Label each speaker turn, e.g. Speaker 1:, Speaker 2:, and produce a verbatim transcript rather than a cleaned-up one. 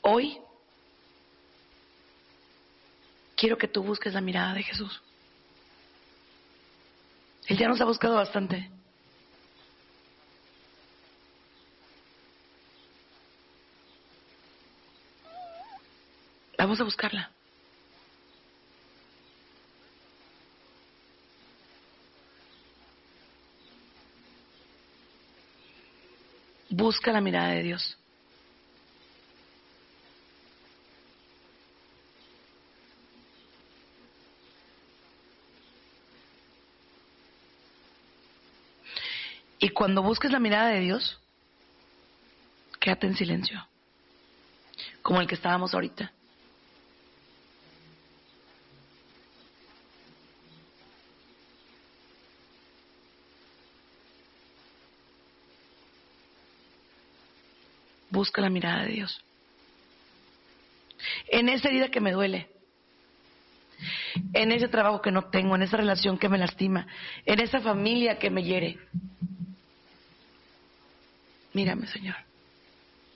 Speaker 1: Hoy quiero que tú busques la mirada de Jesús. Él ya nos ha buscado bastante. Vamos a buscarla. Busca la mirada de Dios. Y cuando busques la mirada de Dios, quédate en silencio, como el que estábamos ahorita. Busca la mirada de Dios. En esa herida que me duele, en ese trabajo que no tengo, en esa relación que me lastima, en esa familia que me hiere. Mírame, Señor.